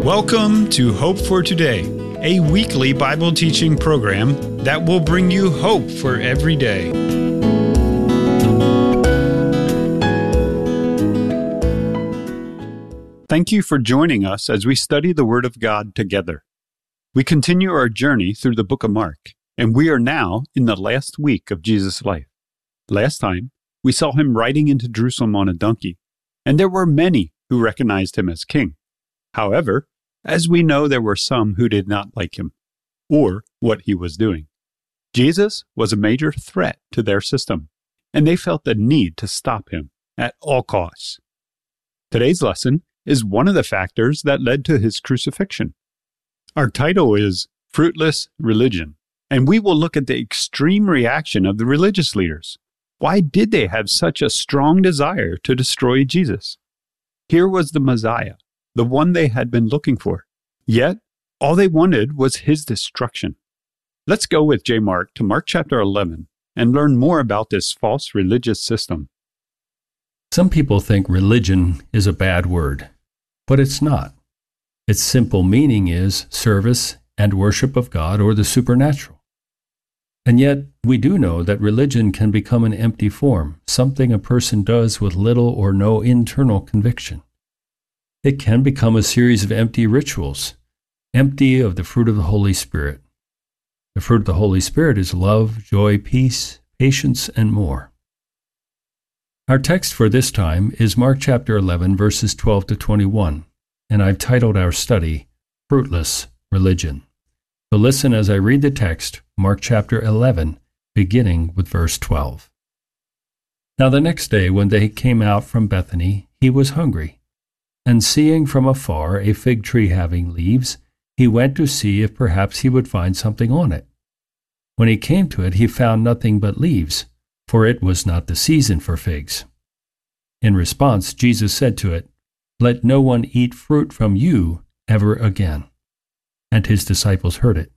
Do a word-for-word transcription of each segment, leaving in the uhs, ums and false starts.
Welcome to Hope for Today, a weekly Bible teaching program that will bring you hope for every day. Thank you for joining us as we study the Word of God together. We continue our journey through the book of Mark, and we are now in the last week of Jesus' life. Last time, we saw him riding into Jerusalem on a donkey, and there were many who recognized him as king. However, as we know, there were some who did not like him or what he was doing. Jesus was a major threat to their system, and they felt the need to stop him at all costs. Today's lesson is one of the factors that led to his crucifixion. Our title is Fruitless Religion, and we will look at the extreme reaction of the religious leaders. Why did they have such a strong desire to destroy Jesus? Here was the Messiah, the one they had been looking for. Yet, all they wanted was his destruction. Let's go with J. Mark to Mark chapter eleven and learn more about this false religious system. Some people think religion is a bad word, but it's not. Its simple meaning is service and worship of God or the supernatural. And yet, we do know that religion can become an empty form, something a person does with little or no internal conviction. It can become a series of empty rituals, empty of the fruit of the Holy Spirit. The fruit of the Holy Spirit is love, joy, peace, patience, and more. Our text for this time is Mark chapter eleven, verses twelve to twenty-one, and I've titled our study, Fruitless Religion. So listen as I read the text, Mark chapter eleven, beginning with verse twelve. Now the next day when they came out from Bethany, he was hungry. And seeing from afar a fig tree having leaves, he went to see if perhaps he would find something on it. When he came to it, he found nothing but leaves, for it was not the season for figs. In response, Jesus said to it, "Let no one eat fruit from you ever again." And his disciples heard it.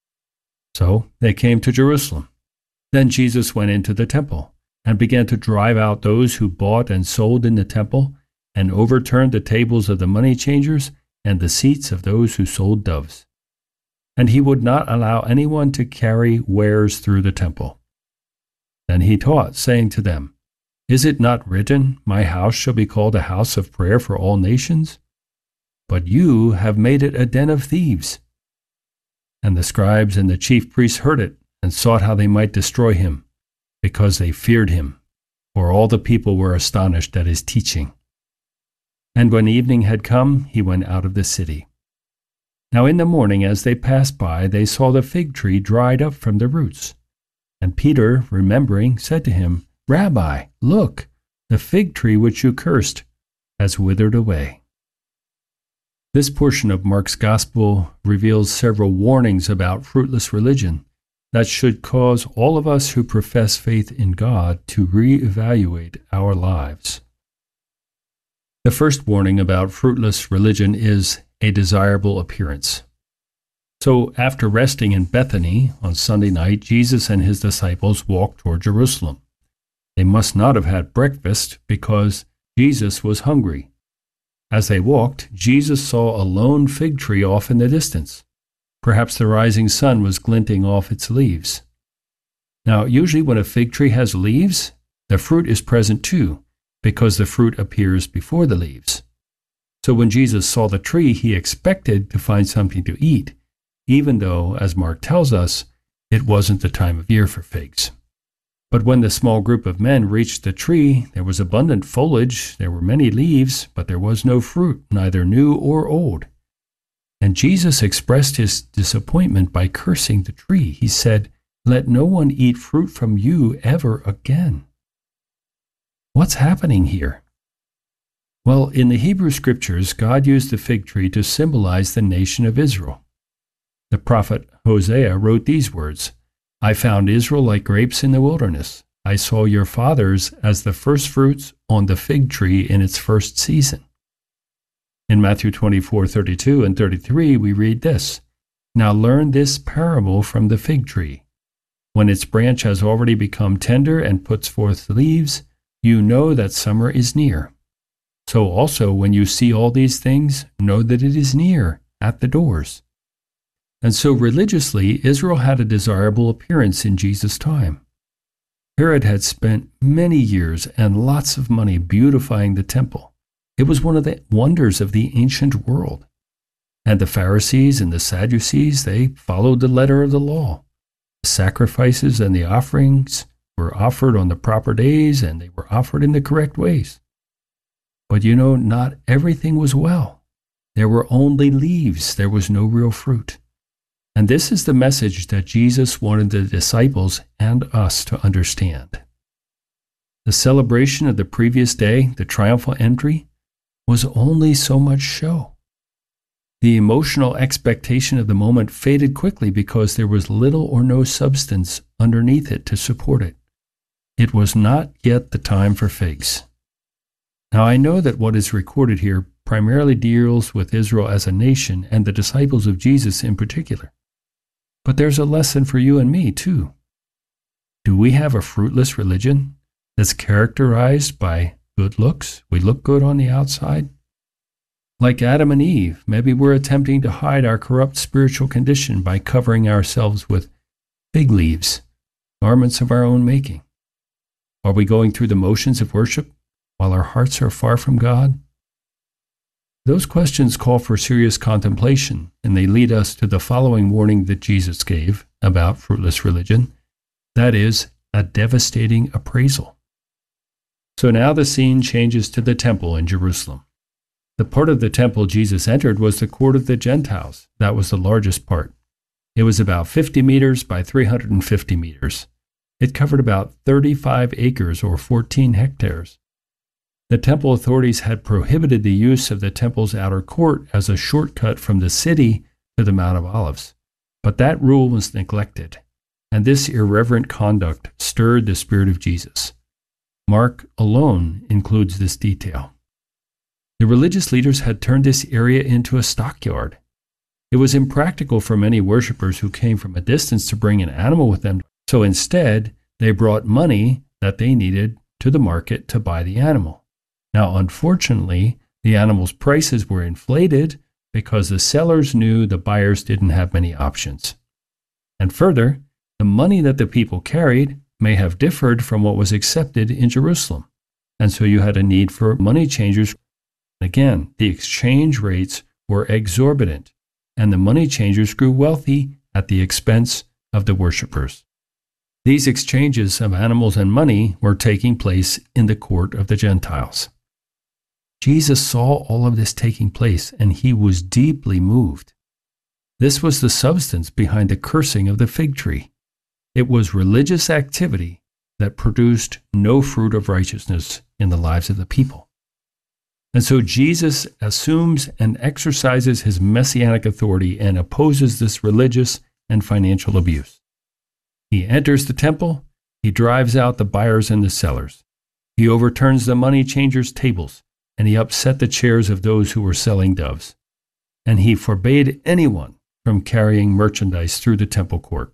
So they came to Jerusalem. Then Jesus went into the temple, and began to drive out those who bought and sold in the temple, and overturned the tables of the money changers and the seats of those who sold doves. And he would not allow anyone to carry wares through the temple. Then he taught, saying to them, "Is it not written, 'My house shall be called a house of prayer for all nations'? But you have made it a den of thieves." And the scribes and the chief priests heard it, and sought how they might destroy him, because they feared him, for all the people were astonished at his teaching. And when evening had come, he went out of the city. Now in the morning, as they passed by, they saw the fig tree dried up from the roots. And Peter, remembering, said to him, "Rabbi, look, the fig tree which you cursed has withered away." This portion of Mark's Gospel reveals several warnings about fruitless religion that should cause all of us who profess faith in God to reevaluate our lives. The first warning about fruitless religion is a desirable appearance. So after resting in Bethany on Sunday night, Jesus and his disciples walked toward Jerusalem. They must not have had breakfast because Jesus was hungry. As they walked, Jesus saw a lone fig tree off in the distance. Perhaps the rising sun was glinting off its leaves. Now, usually when a fig tree has leaves, the fruit is present too, because the fruit appears before the leaves. So when Jesus saw the tree, he expected to find something to eat, even though, as Mark tells us, it wasn't the time of year for figs. But when the small group of men reached the tree, there was abundant foliage, there were many leaves, but there was no fruit, neither new or old. And Jesus expressed his disappointment by cursing the tree. He said, "Let no one eat fruit from you ever again." What's happening here? Well, in the Hebrew Scriptures, God used the fig tree to symbolize the nation of Israel. The prophet Hosea wrote these words, "I found Israel like grapes in the wilderness. I saw your fathers as the firstfruits on the fig tree in its first season." In Matthew twenty-four, thirty-two and thirty-three, we read this, "Now learn this parable from the fig tree. When its branch has already become tender and puts forth leaves, you know that summer is near. So also, when you see all these things, know that it is near, at the doors. And so religiously, Israel had a desirable appearance in Jesus' time. Herod had spent many years and lots of money beautifying the temple. It was one of the wonders of the ancient world. And the Pharisees and the Sadducees, they followed the letter of the law. The sacrifices and the offerings were offered on the proper days, and they were offered in the correct ways. But you know, not everything was well. There were only leaves. There was no real fruit. And this is the message that Jesus wanted the disciples and us to understand. The celebration of the previous day, the triumphal entry, was only so much show. The emotional expectation of the moment faded quickly because there was little or no substance underneath it to support it. It was not yet the time for figs. Now I know that what is recorded here primarily deals with Israel as a nation and the disciples of Jesus in particular. But there's a lesson for you and me, too. Do we have a fruitless religion that's characterized by good looks? We look good on the outside? Like Adam and Eve, maybe we're attempting to hide our corrupt spiritual condition by covering ourselves with fig leaves, garments of our own making. Are we going through the motions of worship while our hearts are far from God? Those questions call for serious contemplation, and they lead us to the following warning that Jesus gave about fruitless religion. That is, a devastating appraisal. So now the scene changes to the temple in Jerusalem. The part of the temple Jesus entered was the court of the Gentiles. That was the largest part. It was about fifty meters by three hundred fifty meters. It covered about thirty-five acres or fourteen hectares. The temple authorities had prohibited the use of the temple's outer court as a shortcut from the city to the Mount of Olives. But that rule was neglected, and this irreverent conduct stirred the spirit of Jesus. Mark alone includes this detail. The religious leaders had turned this area into a stockyard. It was impractical for many worshippers who came from a distance to bring an animal with them, so instead they brought money that they needed to the market to buy the animal. Now, unfortunately, the animals' prices were inflated because the sellers knew the buyers didn't have many options. And further, the money that the people carried may have differed from what was accepted in Jerusalem. And so you had a need for money changers. Again, the exchange rates were exorbitant, and the money changers grew wealthy at the expense of the worshippers. These exchanges of animals and money were taking place in the court of the Gentiles. Jesus saw all of this taking place, and he was deeply moved. This was the substance behind the cursing of the fig tree. It was religious activity that produced no fruit of righteousness in the lives of the people. And so Jesus assumes and exercises his messianic authority and opposes this religious and financial abuse. He enters the temple, he drives out the buyers and the sellers. He overturns the money changers' tables, and he upset the chairs of those who were selling doves. And he forbade anyone from carrying merchandise through the temple court.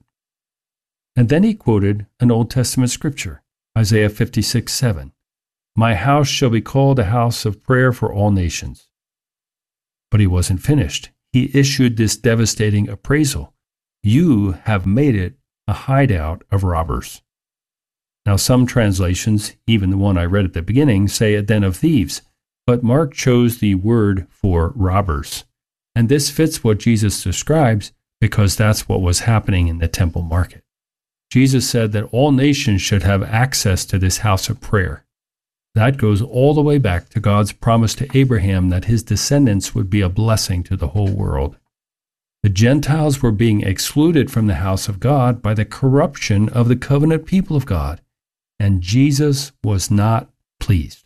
And then he quoted an Old Testament scripture, Isaiah fifty-six seven. My house shall be called a house of prayer for all nations. But he wasn't finished. He issued this devastating appraisal. You have made it a hideout of robbers. Now, some translations, even the one I read at the beginning, say a den of thieves. But Mark chose the word for robbers. And this fits what Jesus describes because that's what was happening in the temple market. Jesus said that all nations should have access to this house of prayer. That goes all the way back to God's promise to Abraham that his descendants would be a blessing to the whole world. The Gentiles were being excluded from the house of God by the corruption of the covenant people of God, and Jesus was not pleased.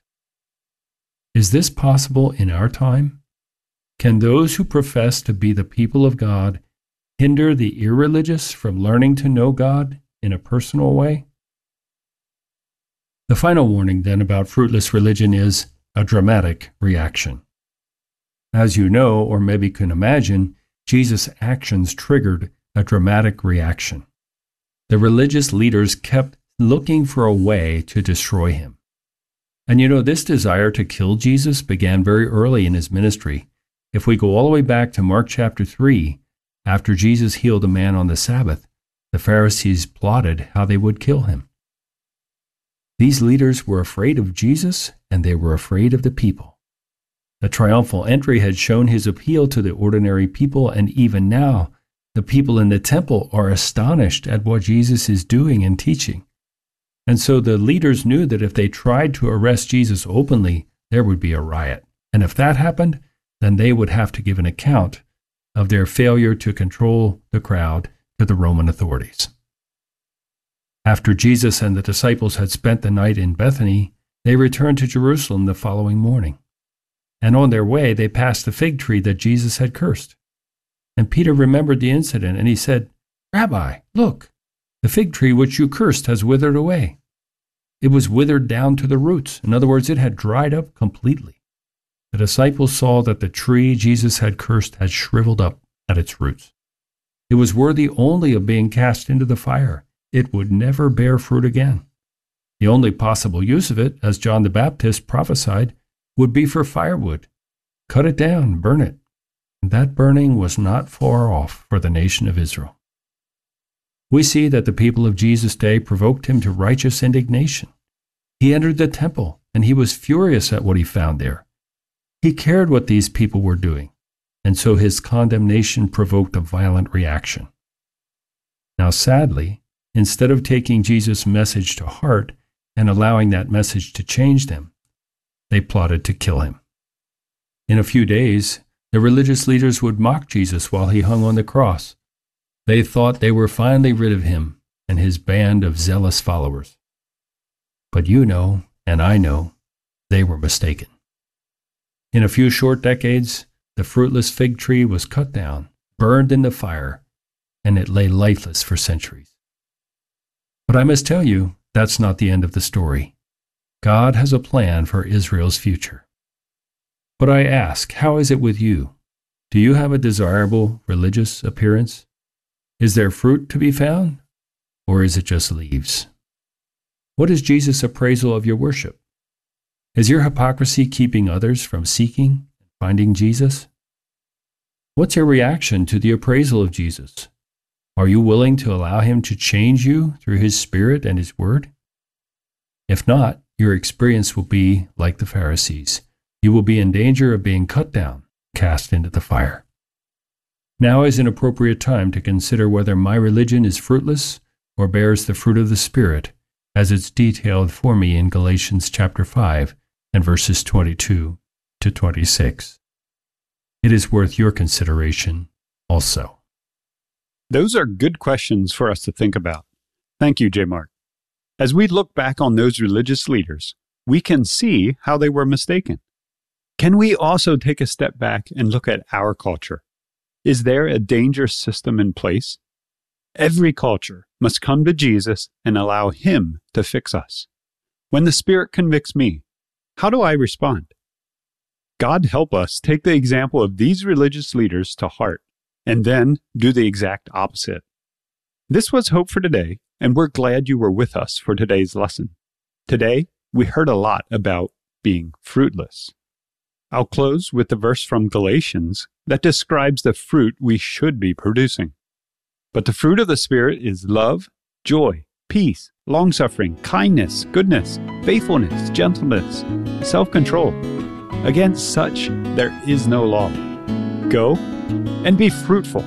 Is this possible in our time? Can those who profess to be the people of God hinder the irreligious from learning to know God in a personal way? The final warning then about fruitless religion is a dramatic reaction. As you know, or maybe can imagine, Jesus' actions triggered a dramatic reaction. The religious leaders kept looking for a way to destroy him. And you know, this desire to kill Jesus began very early in his ministry. If we go all the way back to Mark chapter three, after Jesus healed a man on the Sabbath, the Pharisees plotted how they would kill him. These leaders were afraid of Jesus, and they were afraid of the people. The triumphal entry had shown his appeal to the ordinary people, and even now, the people in the temple are astonished at what Jesus is doing and teaching. And so the leaders knew that if they tried to arrest Jesus openly, there would be a riot. And if that happened, then they would have to give an account of their failure to control the crowd to the Roman authorities. After Jesus and the disciples had spent the night in Bethany, they returned to Jerusalem the following morning. And on their way, they passed the fig tree that Jesus had cursed. And Peter remembered the incident, and he said, "Rabbi, look, the fig tree which you cursed has withered away." It was withered down to the roots. In other words, it had dried up completely. The disciples saw that the tree Jesus had cursed had shriveled up at its roots. It was worthy only of being cast into the fire. It would never bear fruit again. The only possible use of it, as John the Baptist prophesied, would be for firewood. Cut it down, burn it. And that burning was not far off for the nation of Israel. We see that the people of Jesus' day provoked him to righteous indignation. He entered the temple, and he was furious at what he found there. He cared what these people were doing, and so his condemnation provoked a violent reaction. Now, sadly, instead of taking Jesus' message to heart and allowing that message to change them, they plotted to kill him. In a few days, the religious leaders would mock Jesus while he hung on the cross. They thought they were finally rid of him and his band of zealous followers. But you know, and I know, they were mistaken. In a few short decades, the fruitless fig tree was cut down, burned in the fire, and it lay lifeless for centuries. But I must tell you, that's not the end of the story. God has a plan for Israel's future. But I ask, how is it with you? Do you have a desirable religious appearance? Is there fruit to be found, or is it just leaves? What is Jesus' appraisal of your worship? Is your hypocrisy keeping others from seeking and finding Jesus? What's your reaction to the appraisal of Jesus? Are you willing to allow him to change you through his Spirit and his Word? If not, your experience will be like the Pharisees. You will be in danger of being cut down, cast into the fire. Now is an appropriate time to consider whether my religion is fruitless or bears the fruit of the Spirit, as it's detailed for me in Galatians chapter five and verses twenty-two to twenty-six. It is worth your consideration also. Those are good questions for us to think about. Thank you, J. Mark. As we look back on those religious leaders, we can see how they were mistaken. Can we also take a step back and look at our culture? Is there a dangerous system in place? Every culture must come to Jesus and allow him to fix us. When the Spirit convicts me, how do I respond? God help us take the example of these religious leaders to heart and then do the exact opposite. This was Hope for Today, and we're glad you were with us for today's lesson. Today, we heard a lot about being fruitless. I'll close with the verse from Galatians that describes the fruit we should be producing. But the fruit of the Spirit is love, joy, peace, long-suffering, kindness, goodness, faithfulness, gentleness, self-control. Against such there is no law. Go and be fruitful.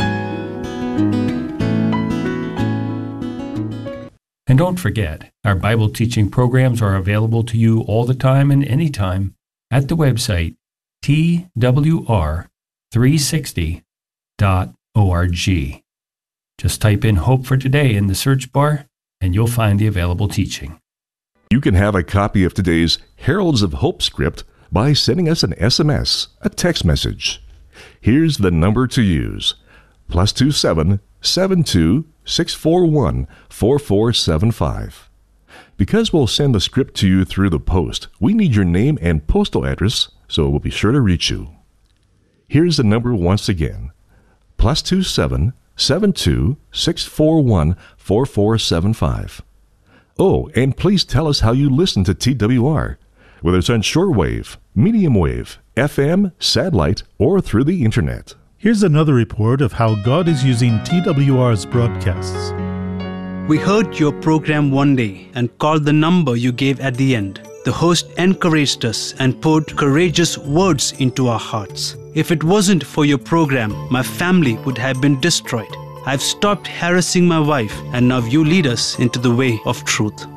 And don't forget, our Bible teaching programs are available to you all the time and anytime at the website T W R three sixty dot org. Just type in Hope for Today in the search bar, and you'll find the available teaching. You can have a copy of today's Heralds of Hope script by sending us an S M S, a text message. Here's the number to use: plus two seven seven two six four one four four seven five. Because we'll send the script to you through the post, we need your name and postal address, so we'll be sure to reach you. Here's the number once again: plus two seven seven two six four one four four seven five. Oh, and please tell us how you listen to T W R. whether it's on shortwave, medium wave, F M, satellite, or through the internet. Here's another report of how God is using T W R's broadcasts. We heard your program one day and called the number you gave at the end. The host encouraged us and poured courageous words into our hearts. If it wasn't for your program, my family would have been destroyed. I've stopped harassing my wife, and now you lead us into the way of truth.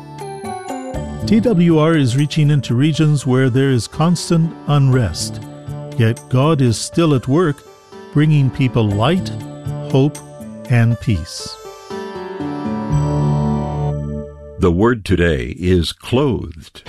T W R is reaching into regions where there is constant unrest. Yet God is still at work, bringing people light, hope, and peace. The word today is clothed.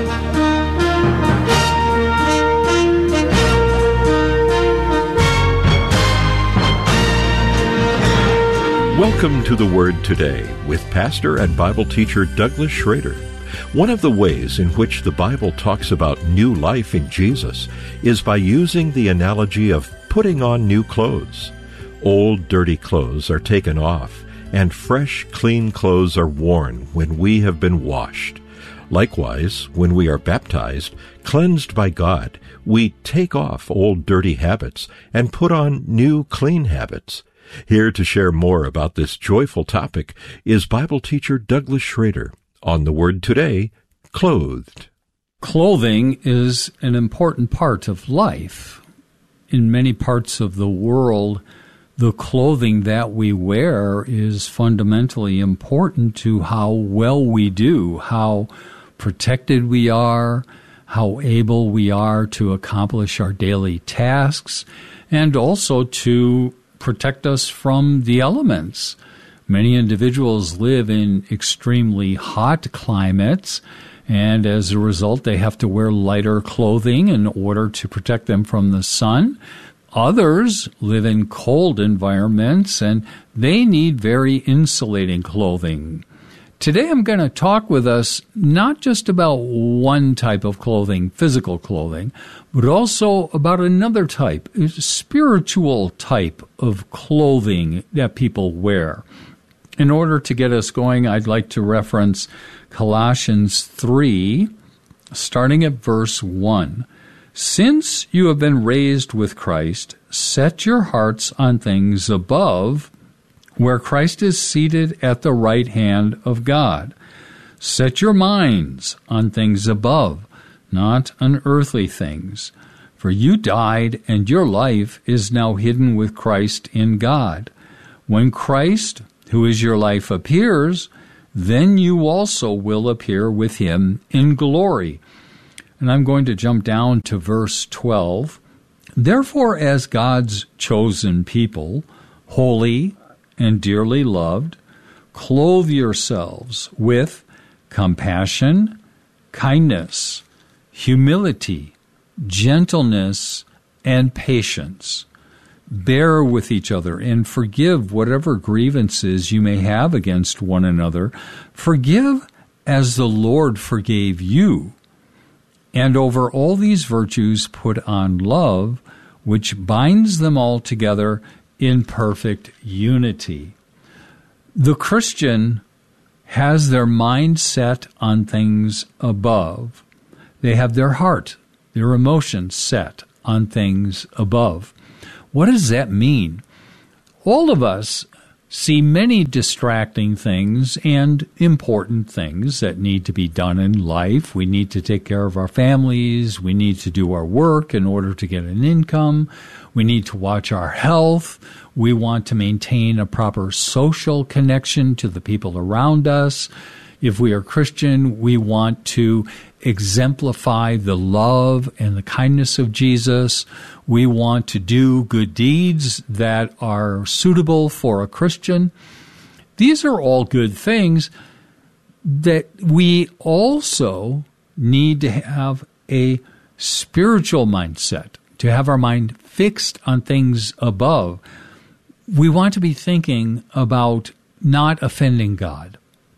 Welcome to the Word Today with pastor and Bible teacher Douglas Schrader. One of the ways in which the Bible talks about new life in Jesus is by using the analogy of putting on new clothes. Old, dirty clothes are taken off, and fresh, clean clothes are worn when we have been washed. Likewise, when we are baptized, cleansed by God, we take off old, dirty habits and put on new, clean habits. Here to share more about this joyful topic is Bible teacher Douglas Schrader on the Word Today, Clothed. Clothing is an important part of life. In many parts of the world, the clothing that we wear is fundamentally important to how well we do, how protected we are, how able we are to accomplish our daily tasks, and also to protect us from the elements. Many individuals live in extremely hot climates, and as a result, they have to wear lighter clothing in order to protect them from the sun. Others live in cold environments, and they need very insulating clothing. Today I'm going to talk with us not just about one type of clothing, physical clothing, but also about another type, a spiritual type of clothing that people wear. In order to get us going, I'd like to reference Colossians three, starting at verse one. Since you have been raised with Christ, set your hearts on things above, where Christ is seated at the right hand of God. Set your minds on things above, not on earthly things. For you died, and your life is now hidden with Christ in God. When Christ, who is your life, appears, then you also will appear with him in glory. And I'm going to jump down to verse twelve. Therefore, as God's chosen people, holy and dearly loved, clothe yourselves with compassion, kindness, humility, gentleness, and patience. Bear with each other and forgive whatever grievances you may have against one another. Forgive as the Lord forgave you. And over all these virtues put on love, which binds them all together in perfect unity. The Christian has their mind set on things above. They have their heart, their emotions set on things above. What does that mean? All of us see many distracting things and important things that need to be done in life. We need to take care of our families. We need to do our work in order to get an income. We need to watch our health. We want to maintain a proper social connection to the people around us. If we are Christian, we want to exemplify the love and the kindness of Jesus. We want to do good deeds that are suitable for a Christian. These are all good things that we also need to have a spiritual mindset, to have our mind fixed on things above. We want to be thinking about not offending God,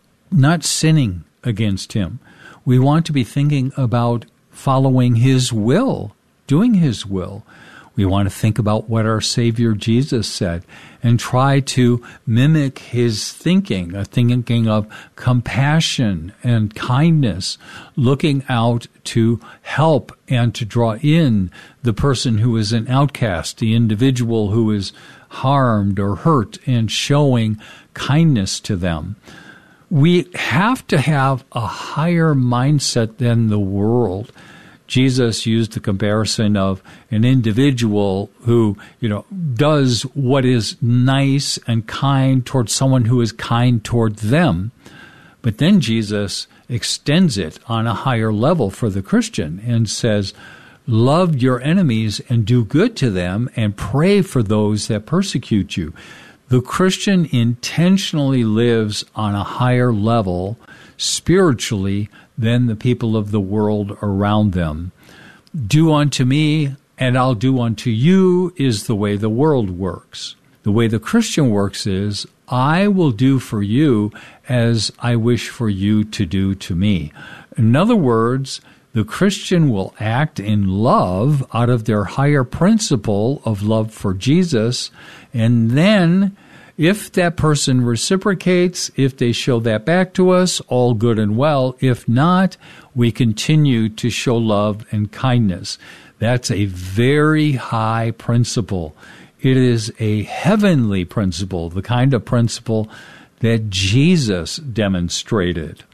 not sinning against him. We want to be thinking about following his will, doing his will. We want to think about what our Savior Jesus said and try to mimic his thinking, a thinking of compassion and kindness, looking out to help and to draw in the person who is an outcast, the individual who is harmed or hurt, and showing kindness to them. We have to have a higher mindset than the world. Jesus used the comparison of an individual who, you know, does what is nice and kind towards someone who is kind toward them. But then Jesus extends it on a higher level for the Christian and says, love your enemies and do good to them and pray for those that persecute you. The Christian intentionally lives on a higher level spiritually than the people of the world around them. Do unto me, and I'll do unto you is the way the world works. The way the Christian works is, I will do for you as I wish for you to do to me. In other words, the Christian will act in love out of their higher principle of love for Jesus, and then if that person reciprocates, if they show that back to us, all good and well. If not, we continue to show love and kindness. That's a very high principle. It is a heavenly principle, the kind of principle that Jesus demonstrated.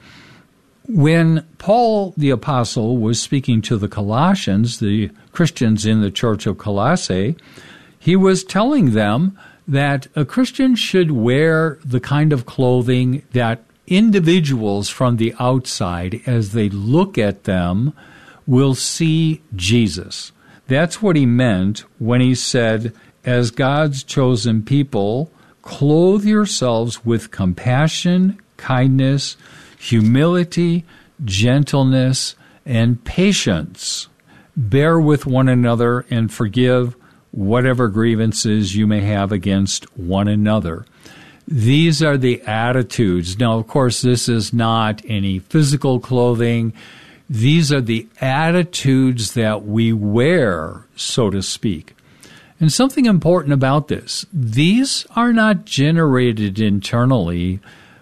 When Paul the Apostle was speaking to the Colossians, the Christians in the church of Colossae, he was telling them that a Christian should wear the kind of clothing that individuals from the outside, as they look at them, will see Jesus. That's what he meant when he said, as God's chosen people, clothe yourselves with compassion, kindness, humility, gentleness, and patience. Bear with one another and forgive whatever grievances you may have against one another. These are the attitudes. Now, of course, this is not any physical clothing. These are the attitudes that we wear, so to speak. And something important about this, these are not generated internally.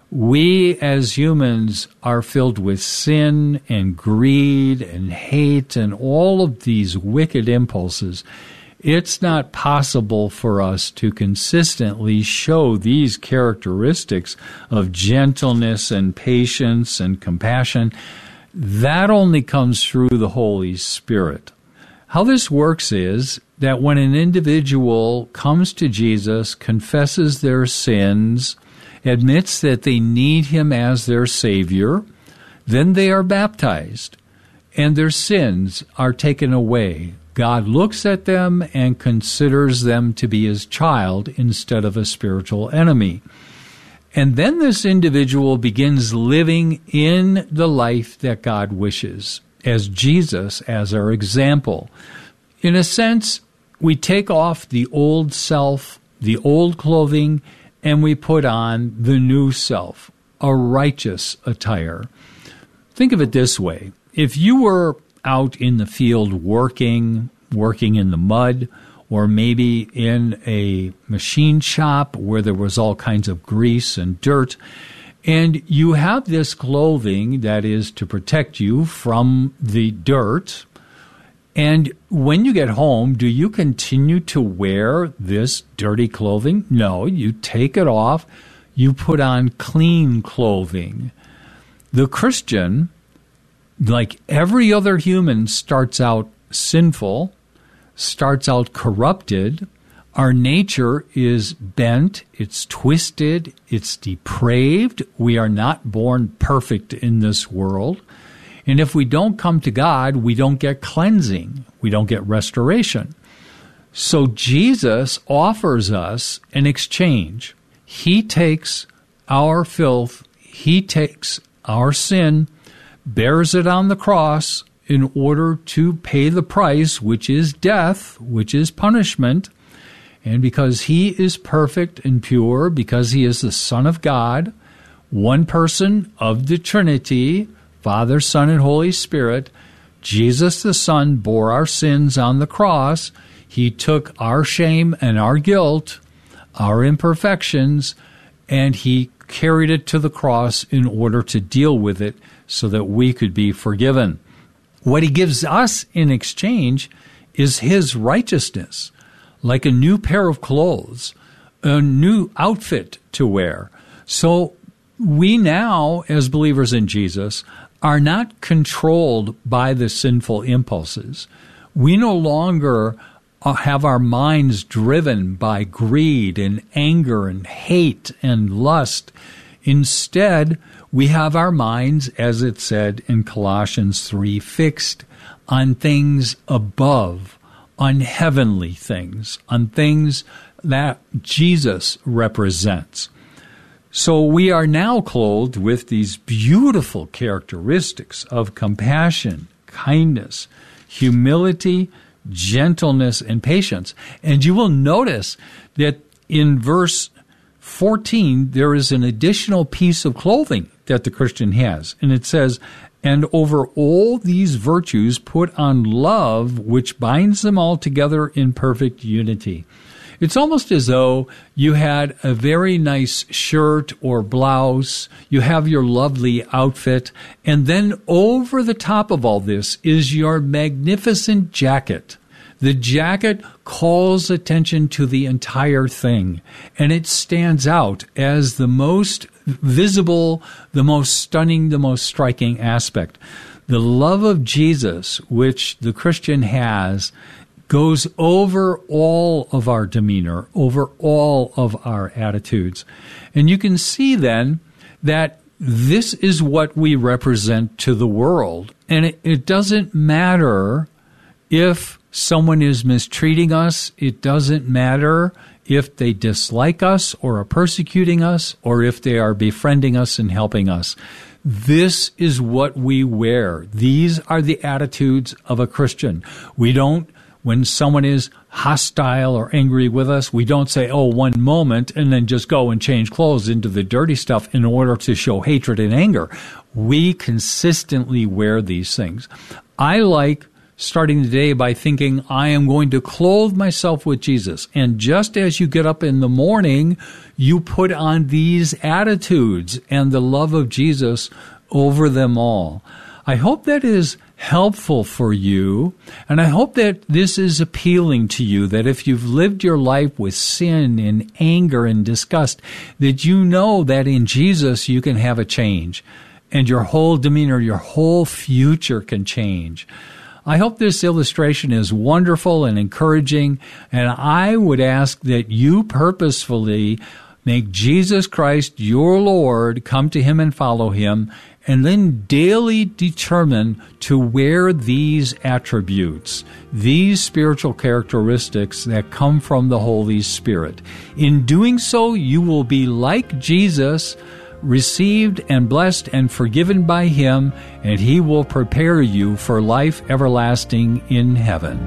We as humans are filled with sin and greed and hate and all of these wicked impulses. It's not possible for us to consistently show these characteristics of gentleness and patience and compassion. That only comes through the Holy Spirit. How this works is that when an individual comes to Jesus, confesses their sins, admits that they need him as their Savior, then they are baptized, and their sins are taken away. God looks at them and considers them to be his child instead of a spiritual enemy. And then this individual begins living in the life that God wishes, as Jesus as our example. In a sense, we take off the old self, the old clothing, and we put on the new self, a righteous attire. Think of it this way. If you were out in the field working, working in the mud, or maybe in a machine shop where there was all kinds of grease and dirt, and you have this clothing that is to protect you from the dirt, and when you get home, do you continue to wear this dirty clothing? No, you take it off, you put on clean clothing. The Christian, like every other human, starts out sinful, starts out corrupted. Our nature is bent, it's twisted, it's depraved. We are not born perfect in this world. And if we don't come to God, we don't get cleansing. We don't get restoration. So Jesus offers us an exchange. He takes our filth, he takes our sin, bears it on the cross in order to pay the price, which is death, which is punishment. And because he is perfect and pure, because he is the Son of God, one person of the Trinity, Father, Son, and Holy Spirit, Jesus the Son bore our sins on the cross. He took our shame and our guilt, our imperfections, and he carried it to the cross in order to deal with it so that we could be forgiven. What he gives us in exchange is his righteousness, like a new pair of clothes, a new outfit to wear. So we now, as believers in Jesus, are not controlled by the sinful impulses. We no longer have our minds driven by greed and anger and hate and lust. Instead, we have our minds, as it said in Colossians three, fixed on things above, on heavenly things, on things that Jesus represents. So we are now clothed with these beautiful characteristics of compassion, kindness, humility, gentleness, and patience. And you will notice that in verse fourteen, there is an additional piece of clothing that the Christian has. And it says, "And over all these virtues put on love, which binds them all together in perfect unity." It's almost as though you had a very nice shirt or blouse, you have your lovely outfit, and then over the top of all this is your magnificent jacket. The jacket calls attention to the entire thing, and it stands out as the most visible, the most stunning, the most striking aspect. The love of Jesus, which the Christian has, goes over all of our demeanor, over all of our attitudes. And you can see then that this is what we represent to the world. And it, it doesn't matter if someone is mistreating us. It doesn't matter if they dislike us or are persecuting us or if they are befriending us and helping us. This is what we wear. These are the attitudes of a Christian. We don't When someone is hostile or angry with us, we don't say, oh, one moment, and then just go and change clothes into the dirty stuff in order to show hatred and anger. We consistently wear these things. I like starting the day by thinking, I am going to clothe myself with Jesus. And just as you get up in the morning, you put on these attitudes and the love of Jesus over them all. I hope that is helpful for you, and I hope that this is appealing to you, that if you've lived your life with sin and anger and disgust, that you know that in Jesus you can have a change, and your whole demeanor, your whole future can change. I hope this illustration is wonderful and encouraging, and I would ask that you purposefully make Jesus Christ your Lord, come to him and follow him, and then daily determine to wear these attributes, these spiritual characteristics that come from the Holy Spirit. In doing so, you will be like Jesus, received and blessed and forgiven by him, and he will prepare you for life everlasting in heaven.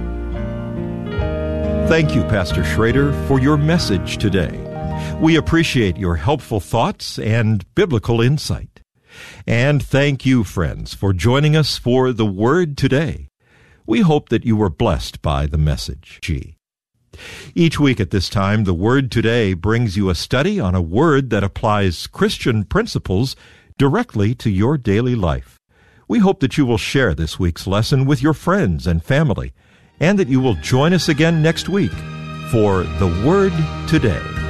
Thank you, Pastor Schrader, for your message today. We appreciate your helpful thoughts and biblical insight. And thank you, friends, for joining us for The Word Today. We hope that you were blessed by the message. Each week at this time, The Word Today brings you a study on a word that applies Christian principles directly to your daily life. We hope that you will share this week's lesson with your friends and family, and that you will join us again next week for The Word Today.